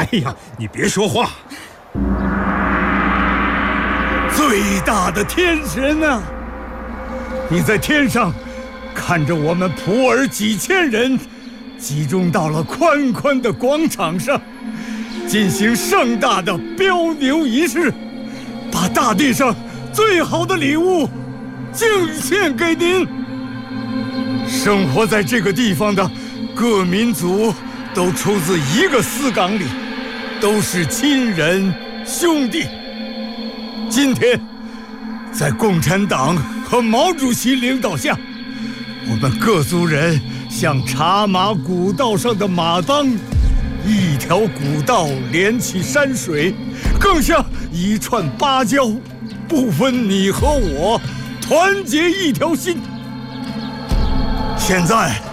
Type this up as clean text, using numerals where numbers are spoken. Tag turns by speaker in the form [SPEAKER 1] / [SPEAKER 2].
[SPEAKER 1] 哎呀，你别说话。
[SPEAKER 2] 最大的天神啊，你在天上看着我们普洱几千人集中到了宽宽的广场上，进行盛大的标牛仪式，把大地上最好的礼物敬献给您。生活在这个地方的各民族都出自一个丝岗里，都是亲人兄弟。今天在共产党和毛主席领导下，我们各族人像茶马古道上的马当，一条古道连起山水，更像一串芭蕉，不分你和我，团结一条心。现在